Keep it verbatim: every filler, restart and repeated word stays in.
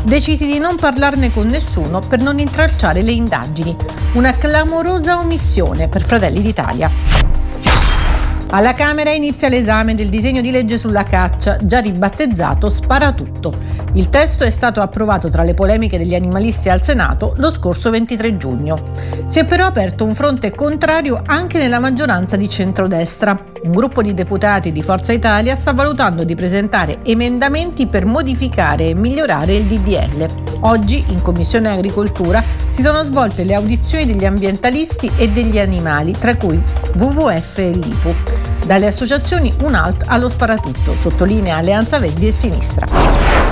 Decisi di non parlarne con nessuno per non intralciare le indagini. Una clamorosa omissione per Fratelli d'Italia. Alla Camera inizia l'esame del disegno di legge sulla caccia, già ribattezzato Sparatutto. Il testo è stato approvato tra le polemiche degli animalisti al Senato lo scorso ventitré giugno. Si è però aperto un fronte contrario anche nella maggioranza di centrodestra. Un gruppo di deputati di Forza Italia sta valutando di presentare emendamenti per modificare e migliorare il D D L. Oggi, in Commissione Agricoltura, si sono svolte le audizioni degli ambientalisti e degli animali, tra cui W W F e l'I P U. Dalle associazioni Un Halt allo Sparatutto, sottolinea Alleanza Verdi e Sinistra.